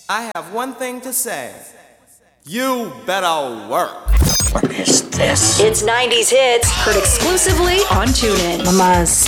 I have one thing to say. You better work. What is this? It's 90s hits, heard exclusively on TuneIn. Mama's